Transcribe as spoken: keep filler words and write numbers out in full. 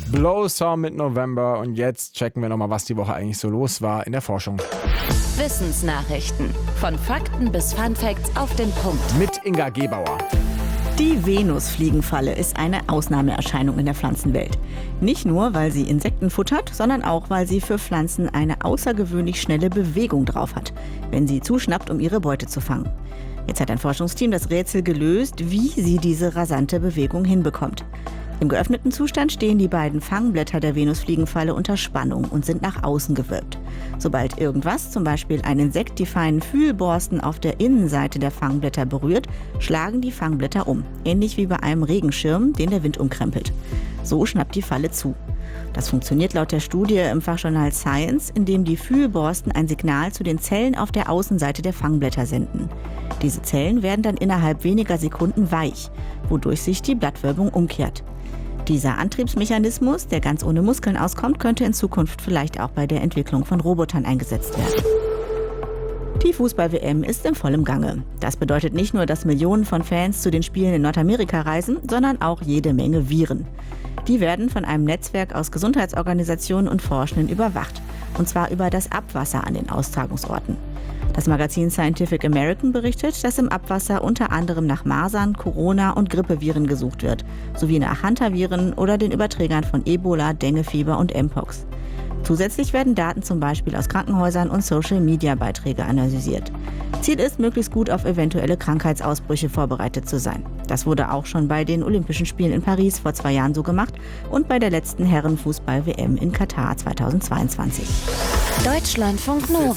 Blow Song mit November. Und jetzt checken wir nochmal, was die Woche eigentlich so los war in der Forschung. Wissensnachrichten. Von Fakten bis Funfacts auf den Punkt. Mit Inga Gebauer. Die Venusfliegenfalle ist eine Ausnahmeerscheinung in der Pflanzenwelt. Nicht nur, weil sie Insekten futtert, sondern auch, weil sie für Pflanzen eine außergewöhnlich schnelle Bewegung drauf hat, wenn sie zuschnappt, um ihre Beute zu fangen. Jetzt hat ein Forschungsteam das Rätsel gelöst, wie sie diese rasante Bewegung hinbekommt. Im geöffneten Zustand stehen die beiden Fangblätter der Venusfliegenfalle unter Spannung und sind nach außen gewölbt. Sobald irgendwas, zum Beispiel ein Insekt, die feinen Fühlborsten auf der Innenseite der Fangblätter berührt, schlagen die Fangblätter um, ähnlich wie bei einem Regenschirm, den der Wind umkrempelt. So schnappt die Falle zu. Das funktioniert laut der Studie im Fachjournal Science, indem die Fühlborsten ein Signal zu den Zellen auf der Außenseite der Fangblätter senden. Diese Zellen werden dann innerhalb weniger Sekunden weich, wodurch sich die Blattwölbung umkehrt. Dieser Antriebsmechanismus, der ganz ohne Muskeln auskommt, könnte in Zukunft vielleicht auch bei der Entwicklung von Robotern eingesetzt werden. Die Fußball-W M ist im vollen Gange. Das bedeutet nicht nur, dass Millionen von Fans zu den Spielen in Nordamerika reisen, sondern auch jede Menge Viren. Die werden von einem Netzwerk aus Gesundheitsorganisationen und Forschenden überwacht. Und zwar über das Abwasser an den Austragungsorten. Das Magazin Scientific American berichtet, dass im Abwasser unter anderem nach Masern, Corona- und Grippeviren gesucht wird, sowie nach Hantaviren oder den Überträgern von Ebola, Denguefieber und Mpox. Zusätzlich werden Daten zum Beispiel aus Krankenhäusern und Social-Media-Beiträge analysiert. Ziel ist, möglichst gut auf eventuelle Krankheitsausbrüche vorbereitet zu sein. Das wurde auch schon bei den Olympischen Spielen in Paris vor zwei Jahren so gemacht und bei der letzten Herrenfußball-W M in Katar zweitausendzweiundzwanzig. Deutschlandfunk Nova.